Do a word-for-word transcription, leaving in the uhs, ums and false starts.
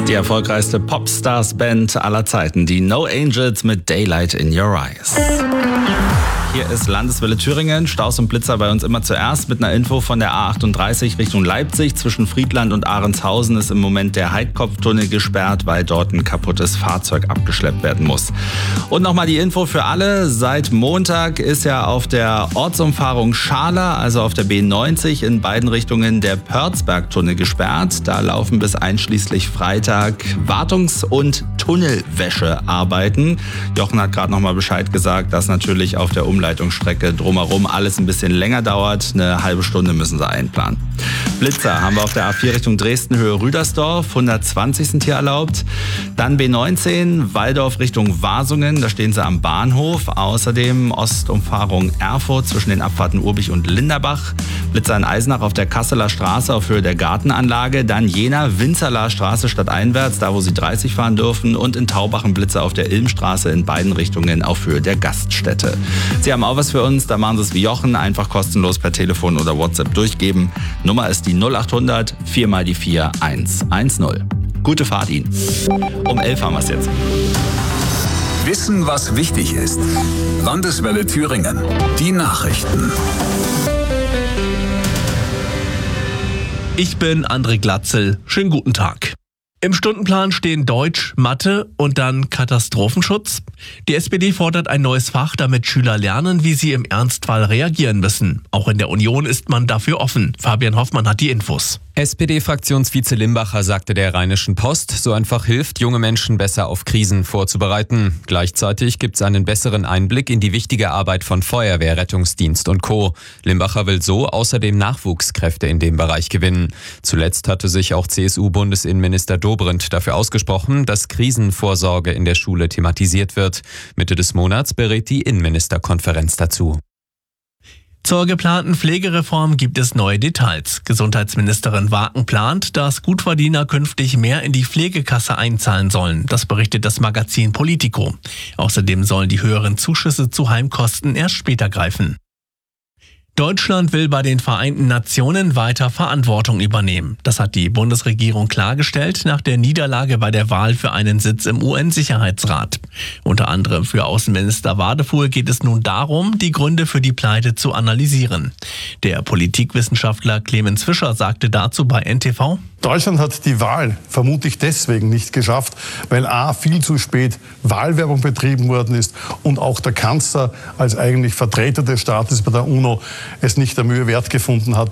Die erfolgreichste Popstars-Band aller Zeiten, die No Angels mit Daylight in Your Eyes. Hier ist Landeswelle Thüringen. Staus und Blitzer bei uns immer zuerst mit einer Info von der A achtunddreißig Richtung Leipzig. Zwischen Friedland und Ahrendshausen ist im Moment der Heidkopftunnel gesperrt, weil dort ein kaputtes Fahrzeug abgeschleppt werden muss. Und nochmal die Info für alle. Seit Montag ist ja auf der Ortsumfahrung Scharla, also auf der B neunzig, in beiden Richtungen der Pörzbergtunnel gesperrt. Da laufen bis einschließlich Freitag Wartungs- und Tunnelwäschearbeiten. Jochen hat gerade nochmal Bescheid gesagt, dass natürlich auf der Umleitungsstrecke drumherum alles ein bisschen länger dauert. Eine halbe Stunde müssen sie einplanen. Blitzer haben wir auf der A vier Richtung Dresden, Höhe Rüdersdorf. hundertzwanzig sind hier erlaubt. Dann B neunzehn, Walldorf Richtung Wasungen. Da stehen sie am Bahnhof. Außerdem Ostumfahrung Erfurt zwischen den Abfahrten Urbich und Linderbach. Blitzer in Eisenach auf der Kasseler Straße auf Höhe der Gartenanlage. Dann Jena, Winzerler Straße stadteinwärts, da wo sie dreißig fahren dürfen. Und in Taubach ein Blitzer auf der Ilmstraße in beiden Richtungen auf Höhe der Gaststätte. Sie haben auch was für uns, da machen Sie es wie Jochen, einfach kostenlos per Telefon oder WhatsApp durchgeben. Nummer ist die null achthundert vier mal die vier eins eins null. Gute Fahrt Ihnen. Um elf haben wir es jetzt. Wissen, was wichtig ist. Landeswelle Thüringen. Die Nachrichten. Ich bin André Glatzel. Schönen guten Tag. Im Stundenplan stehen Deutsch, Mathe und dann Katastrophenschutz. Die S P D fordert ein neues Fach, damit Schüler lernen, wie sie im Ernstfall reagieren müssen. Auch in der Union ist man dafür offen. Fabian Hoffmann hat die Infos. S P D-Fraktionsvize Limbacher sagte der Rheinischen Post, so einfach hilft, junge Menschen besser auf Krisen vorzubereiten. Gleichzeitig gibt es einen besseren Einblick in die wichtige Arbeit von Feuerwehr, Rettungsdienst und Co. Limbacher will so außerdem Nachwuchskräfte in dem Bereich gewinnen. Zuletzt hatte sich auch C S U-Bundesinnenminister Dobrindt dafür ausgesprochen, dass Krisenvorsorge in der Schule thematisiert wird. Mitte des Monats berät die Innenministerkonferenz dazu. Zur geplanten Pflegereform gibt es neue Details. Gesundheitsministerin Waken plant, dass Gutverdiener künftig mehr in die Pflegekasse einzahlen sollen. Das berichtet das Magazin Politico. Außerdem sollen die höheren Zuschüsse zu Heimkosten erst später greifen. Deutschland will bei den Vereinten Nationen weiter Verantwortung übernehmen. Das hat die Bundesregierung klargestellt nach der Niederlage bei der Wahl für einen Sitz im U N-Sicherheitsrat. Unter anderem für Außenminister Wadefuhl geht es nun darum, die Gründe für die Pleite zu analysieren. Der Politikwissenschaftler Clemens Fischer sagte dazu bei N T V: Deutschland hat die Wahl vermutlich deswegen nicht geschafft, weil a. viel zu spät Wahlwerbung betrieben worden ist und auch der Kanzler als eigentlich Vertreter des Staates bei der UNO es nicht der Mühe wert gefunden hat,